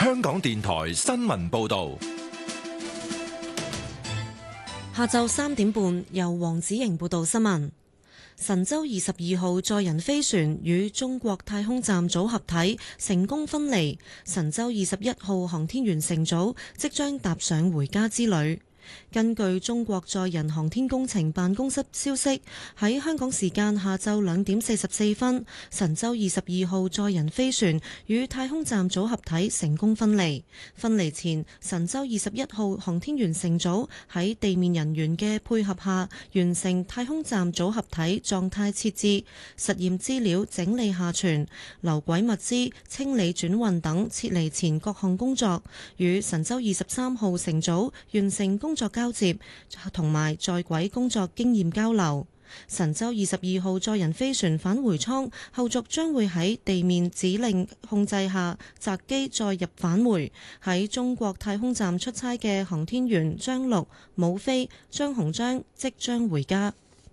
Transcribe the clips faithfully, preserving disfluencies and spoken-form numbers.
香港電台新聞報道。 下晝三點半，由黃子瑩報道新聞。神舟二十二號載人飛船與中國太空站組合體成功分離，神舟二十一號航天員乘組即將踏上回家之旅。根據中國載人航天工程辦公室消息，喺香港時間下晝兩點四十四分，神舟二十二號載人飛船與太空站組合體成功分離。分離前，神舟二十一號航天員乘組喺地面人員嘅配合下，完成太空站組合體狀態設置、實驗資料整理下傳、留軌物資、清理轉運等撤離前各項工作，與神舟二十三號乘組完成工作交接同埋在軌工作經驗交流。神舟二十二號載人飛船返回艙後續將會喺地面指令控制下擇機載入返回。喺中國太空站出差嘅航天員張陸、武飛、張鴻章即將回家。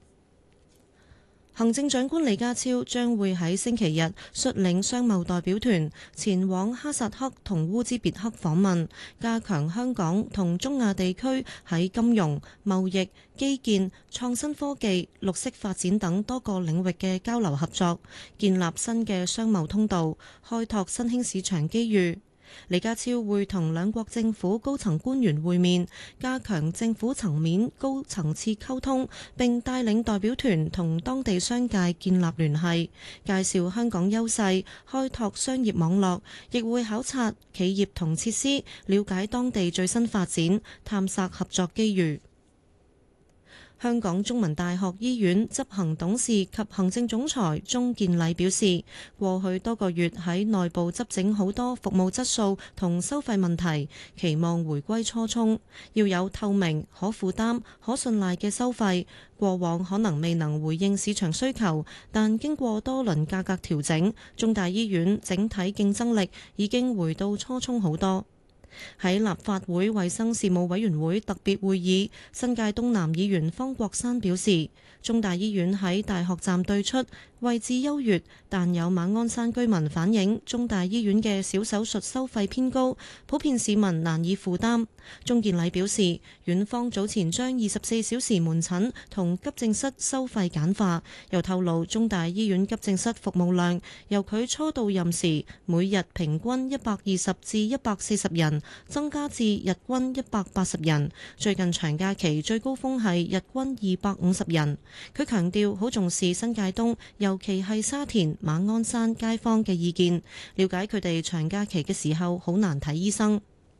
行政長官李家超將會喺星期日率領商貿代表團前往哈薩克同烏茲別克訪問，加強香港同中亞地區喺金融、貿易、基建、創新科技、綠色發展等多個領域嘅交流合作，建立新嘅商貿通道，開拓新興市場機遇。李家超會同兩國政府高層官員會面，加強政府層面高層次溝通，並帶領代表團同當地商界建立聯繫，介紹香港優勢，開拓商業網絡，亦會考察企業同設施，了解當地最新發展，探索合作機遇。香港中文大學醫院執行董事及行政總裁鍾健禮表示，過去多個月喺內部執整好多服務質素同收費問題，期望回歸初衷，要有透明、可負擔、可信賴嘅收費。過往可能未能回應市場需求，但經過多輪價格調整，中大醫院整體競爭力已經回到初衷好多。喺立法會衛生事務委員會特別會議，新界東南議員方國珊表示，中大醫院喺大學站對出，位置優越，但有馬鞍山居民反映中大醫院嘅小手術收費偏高，普遍市民難以負擔。鍾健禮表示，院方早前將二十四小時門診同急症室收費簡化，又透露中大醫院急症室服務量由佢初到任時每日平均一百二十至一百四十人，增加至日均一百八十人。最近長假期最高峰係日均二百五十人。佢強調好重視新界東，尤其係沙田、馬鞍山街坊嘅意見，了解佢哋長假期嘅時候好難睇醫生。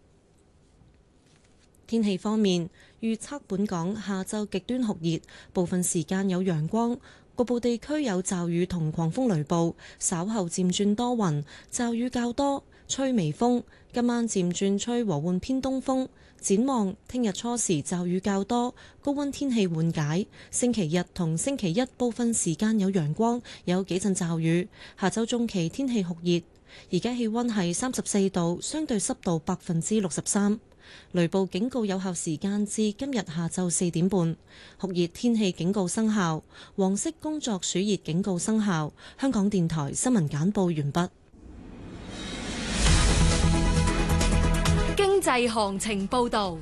天氣方面，預測本港下晝極端酷熱，部分時間有陽光，局部地區有驟雨同狂風雷暴，稍後漸轉多雲，驟雨較多，吹微風。今晚漸轉吹和緩偏東風。展望聽日初時驟雨較多，高溫天氣緩解。星期日同星期一部分時間有陽光，有幾陣驟雨。下週中期天氣酷熱。而家氣溫係三十四度，相對濕度百分之六十三。雷暴警告有效時間至今日下晝四點半。酷熱天氣警告生效，黃色工作暑熱警告生效。香港電台新聞簡報完畢。 經濟行情報導。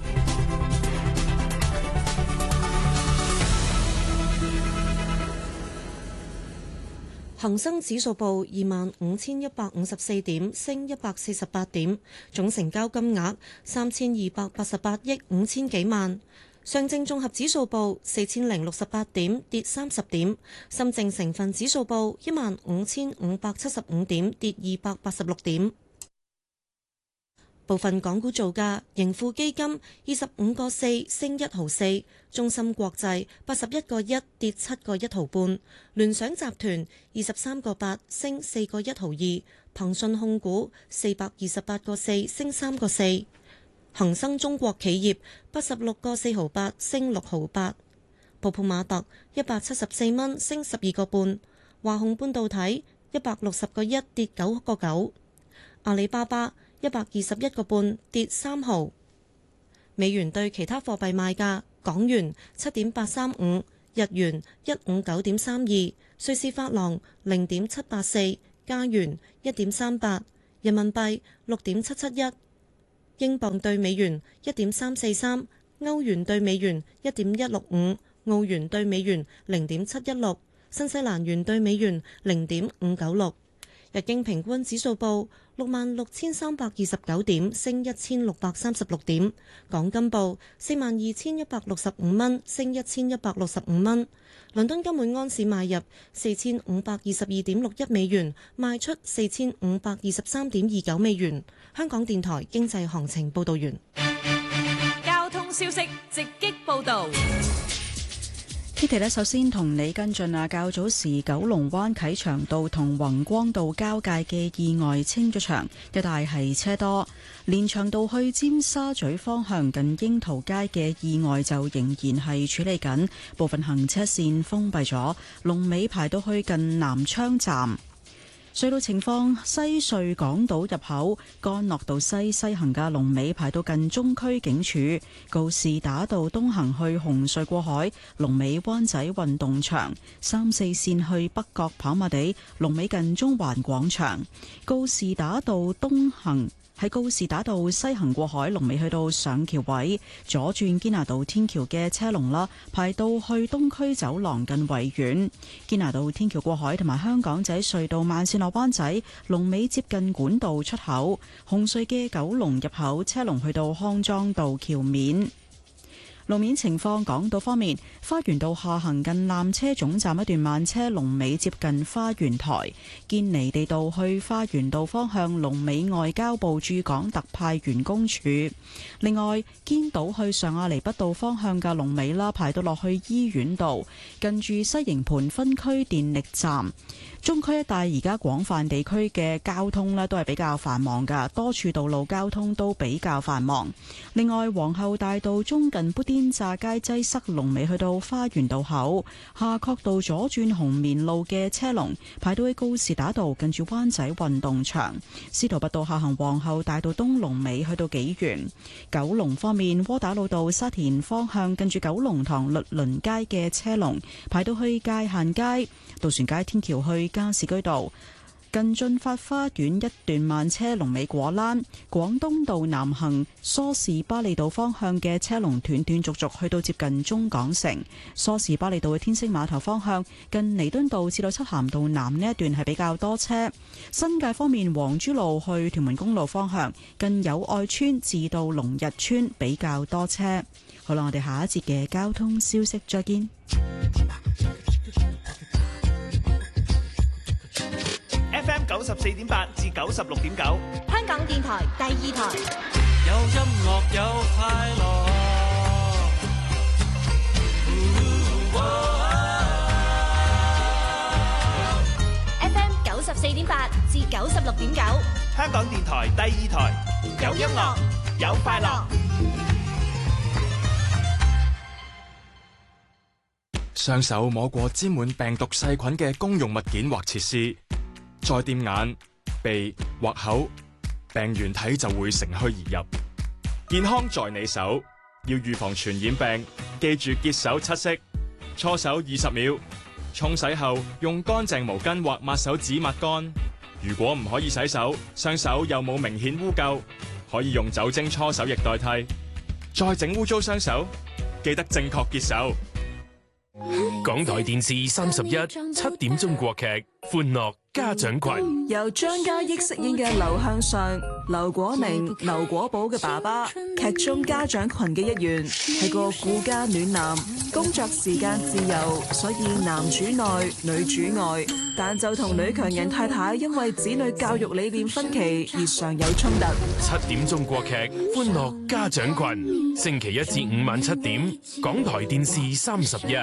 恒生指數報二萬五千一百五十四點，升一百四十八點，總成交金額三千二百八十八億五千幾萬。上證綜合指數報四千零六十八點，跌三十點。深證成分指數報一萬五千五百七十五點，跌二百八十六點。部分港股造價：盈富基金二十五個四升一毫四，中芯國際八十一個一跌七個一毫半，聯想集團二十三個八升四個一毫二，騰訊控股四百二十八個四升三個四，恒生中國企業八十六個四毫八升六毫八，普普馬特一百七十四蚊升十二個半，華虹半導體一百六十個一跌九個九，阿里巴巴一百二十一個半跌三毫。美元對其他貨幣賣價：港元七點八三五，日元一五九點三二，瑞士法郎零點七八四，加元一點三八， 人民幣六點七七一，英鎊對美元一點三四三，歐元對美元一點一六五，澳元對美元零點七一六，新西蘭元對美元零點五九六。日經平均指數報六萬六千三百二十九點，升一千六百三十六點。港金報四萬二千一百六十五蚊，升一千一百六十五蚊。倫敦金每安士買入四千五百二十二點六一美元，賣出四千五百二十三點二九美元。香港電台經濟行情報道完。 交通消息直擊報道。 Kitty 呢，首先同你跟進啊，較早時九龍灣啟祥道同宏光道交界嘅意外清咗場，一帶係車多。連翔道去尖沙咀方向近櫻桃街嘅意外就仍然係處理緊，部分行車線封閉咗，龍尾排到去近南昌站。隧道情況：西隧港島入口干諾道西西行嘅龍尾排到近中區警署；告士打道東行去紅隧過海，龍尾灣仔運動場；三四線去北角跑馬地，龍尾近中環廣場；告士打道東行喺告士打道西行過海，龍尾去到上橋位，左轉堅拿道天橋嘅車龍啦，排到去東區走廊近維園。堅拿道天橋過海同埋香港仔隧道慢線落灣仔，龍尾接近管道出口。紅隧嘅九龍入口車龍去到康莊道橋面。路面情況，港島方面，花園道下行近纜車總站一段慢車，龍尾接近花園台；堅尼地道去花園道方向，龍尾外交部駐港特派員公署。另外，堅道去上亞厘畢道方向嘅龍尾啦，排到落去醫院道，近住西營盤分區電力站。中區一帶而家廣泛地區嘅交通呢都係比較繁忙㗎，多處道路交通都比較繁忙。另外，皇后大道中近砵甸乍街擠塞，龍尾去到花園道口；夏慤道左轉紅棉路嘅車龍排到去告士打道近住灣仔運動場；司徒拔道下行皇后大道東龍尾去到紀元。九龍方面，窩打老道沙田方向近住九龍塘律倫街嘅車龍排到去界限街；渡船街天橋去加士居道近駿發花園一段慢車，龍尾果欄；廣東道南行梳士巴利道方向嘅車龍斷斷續續去到接近中港城；梳士巴利道嘅天星碼頭方向近彌敦道至到漆咸道南呢一段係比較多車。新界方面，黃珠路去屯門公路方向近友愛村至到龍日村比較多車。好啦，我哋下一節嘅交通消息再見。 F M 九十四點八至九十六點九， 香港電台第二台。 有音樂有快樂， 哦、F M 九十四點八至九十六點九， 香港電台第二台。有音樂有快樂。 雙手摸過沾滿病毒細菌嘅公用物件或設施，再掂眼、鼻或口，病原體就會乘虛而入。健康在你手，要預防傳染病，記住潔手七式：搓手二十秒，沖洗後用乾淨毛巾或抹手紙抹乾。如果唔可以洗手，雙手又冇明顯污垢，可以用酒精搓手液代替。再整污糟雙手，記得正確潔手。 港台電視三十一七點鐘國劇《歡樂家長群》， 由張嘉益飾演嘅劉向上、劉果明、劉果寶嘅爸爸，劇中家長群嘅一員，係個顧家暖男，工作時間自由，所以男主內女主外，但就同女強人太太因為子女教育理念分歧而常有衝突。 七點鐘國劇《歡樂家長群》，星期一至五晚七點，港台電視三十一。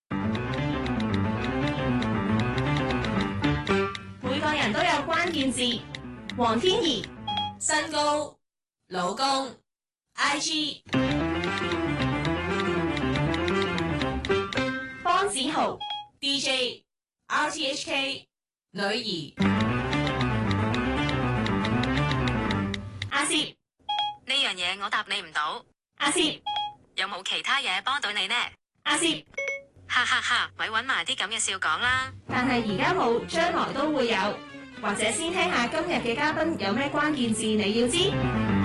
都有關鍵字：黃天怡、身高、老公、I G、方子豪、D J、R T H K、女兒。阿攝， 呢樣嘢我答你唔到。 阿攝， 有冇其他嘢幫到你呢？ 阿攝， 哈哈哈，咪搵埋啲咁嘅笑講啦。 但係而家冇，將來都會有。 或者先聽下今日嘅嘉賓有咩關鍵字你要知。